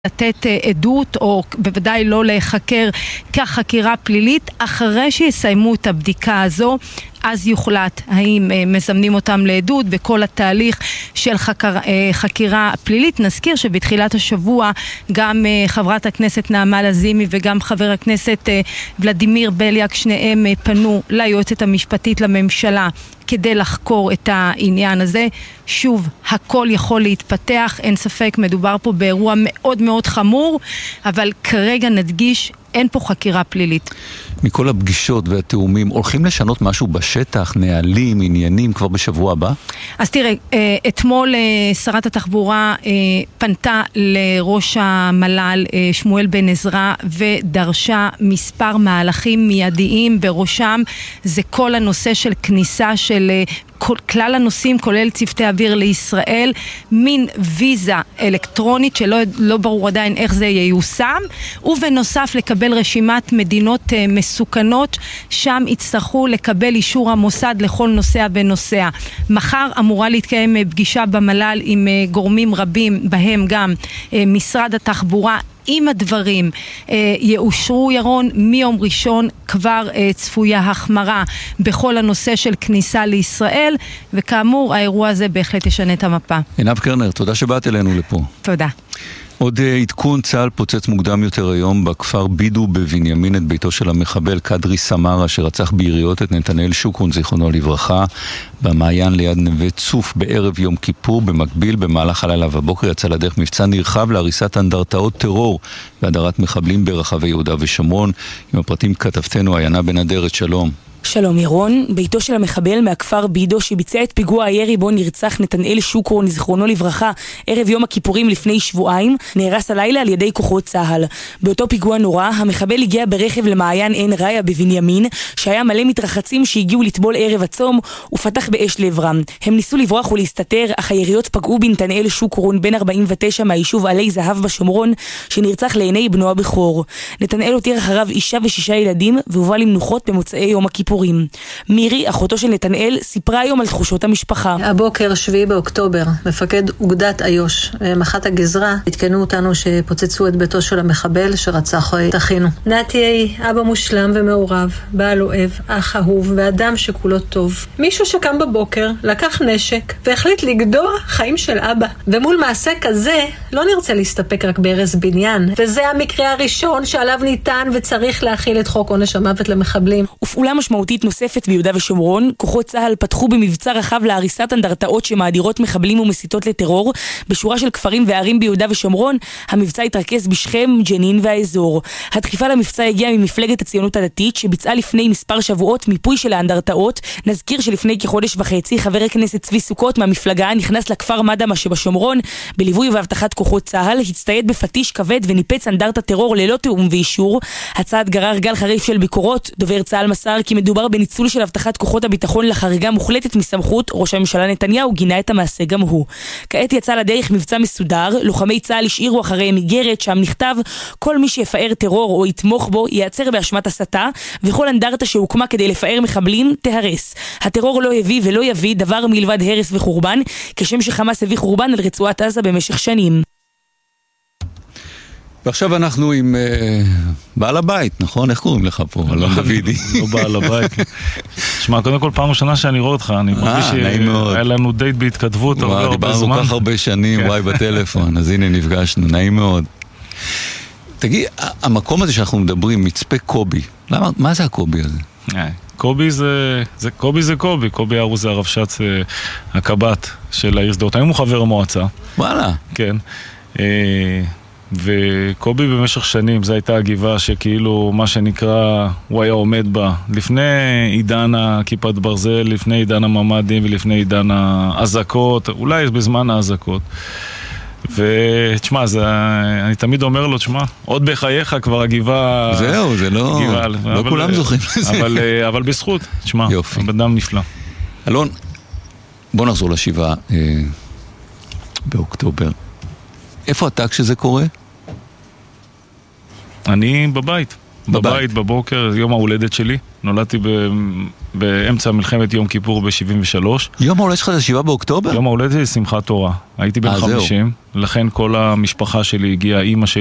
לתת עדות או בוודאי לא להיחקר כחקירה פלילית. אחרי שיסיימו את הבדיקה הזו, אז יוחלט האם מזמנים אותם לעדות בכל התהליך של חקירה פלילית. נזכיר שבתחילת השבוע גם חברת הכנסת נעמה לזימי וגם חבר הכנסת ולדימיר בליאק, שניהם פנו ליועצת המשפטית לממשלה כדי לחקור את העניין הזה. שוב, הכל יכול להתפתח, אין ספק, מדובר פה באירוע מאוד מאוד חמור, אבל כרגע נדגיש, אין פה חקירה פלילית. מכל הפגישות והתאומים, הולכים לשנות משהו בשטח, נהלים, עניינים, כבר בשבוע הבא? אז תראה, אתמול שרת התחבורה פנתה לראש המל"ל שמואל בן עזרא ודרשה מספר מהלכים מיידיים, בראשם זה כל הנושא של כניסה של כלל הנושאים, כולל צוותי אוויר לישראל, מין ויזה אלקטרונית שלא ברור עדיין איך זה ייושם, ובנוסף לקבל רשימת מדינות מסוכנות, שם יצטרכו לקבל אישור המוסד לכל נוסע ונוסע. מחר אמורה להתקיים פגישה במל"ל עם גורמים רבים, בהם גם משרד התחבורה. אם הדברים יאושרו, ירון, מיום ראשון כבר צפויה החמרה בכל הנושא של כניסה לישראל, וכאמור האירוע הזה בהחלט ישנה את המפה. עינב קרנר, תודה שבאת אלינו לפה. תודה. עוד עדכון, צה"ל פוצץ מוקדם יותר היום בכפר בידו בבנימין את ביתו של המחבל קדרי סמרה שרצח ביריות את נתנאל שוקרון זיכרונו לברכה במעיין ליד נווה צוף בערב יום כיפור. במקביל במהלך הלילה ובבוקר יצא לדרך מבצע נרחב להריסת אנדרטאות טרור והדרת מחבלים ברחבי יהודה ושומרון. עם הפרטים כתבתנו עיינה בן אדרת, שלום. שלום ירון. ביתו של המחבל מהכפר בידו שביצע את פיגוע הירי בו נרצח נתנאל שוקרון זיכרונו לברכה ערב יום הכיפורים לפני שבועיים נהרס הלילה על ידי כוחות צה"ל. באותו פיגוע נורא המחבל הגיע ברכב למעיין עין ראיה בבנימין שהיה מלא מתרחצים שהגיעו לטבול ערב הצום ופתח באש לעברם. הם ניסו לברוח ולהסתתר, אך היריות פגעו בנתנאל שוקרון בן 49 מהיישוב עלי זהב בשומרון שנרצח לעיני בנו הבכור. נתנאל הותיר אחריו אישה ו6 ילדים והובא למנוחות במוצאי יום הכיפורים. מירי, אחותו של נתנאל, סיפרה היום על תחושות המשפחה. הבוקר 7 באוקטובר, מפקד אוגדת איו"ש ומח"ט הגזרה התקנו אותנו שפוצצו את ביתו של המחבל שרצח את אחינו. נתי, אבא מושלם ומעורב, בעל אוהב, אח אהוב ואדם שכולו טוב. מישהו שקם בבוקר, לקח נשק והחליט לגדוע חיים של אבא. ומול מעשה כזה לא נרצה להסתפק רק בהרס בניין, וזה המקרה הראשון שעליו ניתן וצריך להכיל את חוק עונש המוות למחבלים. ופעולה משמעותית נוספת ביהודה ושומרון, כוחות צה"ל פתחו במבצע רחב להריסת אנדרטאות שמאדירות מחבלים ומסיתות לטרור בשורה של כפרים וערים ביהודה ושומרון. המבצע התרכז בשכם, ג'נין והאזור. הדחיפה למבצע הגיעה ממפלגת הציונות הדתית שביצעה לפני מספר שבועות מיפוי של האנדרטאות. נזכיר שלפני כחודש וחצי חבר הכנסת צבי סוכות מהמפלגה נכנס לכפר מדמה שבשומרון בליווי והבטחת כוחות צה"ל, הצטייד בפטיש כבד וניפץ אנדרטת טרור ללא תיאום ואישור. הצעד גרר גל חריף של ביקורות. דובר צה"ל מסר כי מדובר בניצול של הבטחת כוחות הביטחון לחריגה מוחלטת מסמכות. ראש הממשלה נתניהו גינה את המעשה גם הוא. כעת יצא לדרך מבצע מסודר. לוחמי צה"ל השאירו אחריהם איגרת שם נכתב: כל מי שיפאר טרור או יתמוך בו ייעצר באשמת הסתה, וכל אנדרטה שהוקמה כדי לפאר מחבלים תהרס. הטרור לא הביא ולא יביא דבר מלבד הרס וחורבן, כשם שחמאס הביא חורבן על רצועת עזה במשך שנים. ועכשיו אנחנו עם בעל הבית, נכון? איך קוראים לך פה? אלון דוידי. לא בעל הבית. שמע, קודם כל פעם ראשונה שאני רואה אותך, אני מרגיש שהיה לנו דייט בהתכתבות הרבה זמן. דיברנו כל כך הרבה שנים, וואי בטלפון, אז הנה נפגשנו, נעים מאוד. תגיד, המקום הזה שאנחנו מדברים, מצפה קובי, מה זה הקובי הזה? קובי זה קובי. קובי ארוז זה הרבש"ץ הקב"ט של העיר שדרות. היום הוא חבר המועצה. וואלה. כן. וקובי במשך שנים, זו הייתה הגבעה שכאילו מה שנקרא הוא היה עומד בה לפני עידן הכיפת ברזל, לפני עידן הממדים ולפני עידן האזעקות, אולי בזמן האזעקות. ותשמע, אני תמיד אומר לו, תשמע, עוד בחייך כבר הגבעה... זהו, זה לא... לא כולם זוכים לזה. אבל בזכות, תשמע, אדם נפלא. אלון, בוא נחזור לשבעה באוקטובר. איפה אתה כשזה קורה? אני בבית. בבית, בבוקר, יום ההולדת שלי. נולדתי באמצע מלחמת יום כיפור ב-73. יום ההולדת שלך זה 7 באוקטובר? יום ההולדת זה שמחת תורה. הייתי בן 50, לכן כל המשפחה שלי הגיעה, אמא שלי